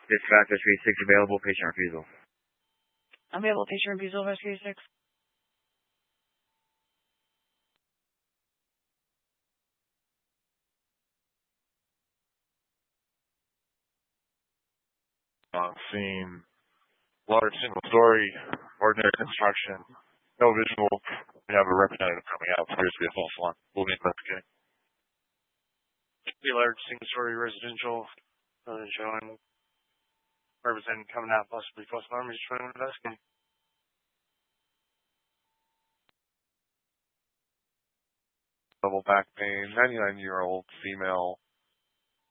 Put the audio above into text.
Dispatch Rescue 6 available, patient refusal. Available, patient refusal, Rescue 6. Scene, large single-story, ordinary construction, no visual. We have a representative coming out. Appears to be a false alarm. We'll be investigating. Be large single-story residential, showing representative coming out, possibly false alarm. Just trying to investigate. Double back pain, 99-year-old female,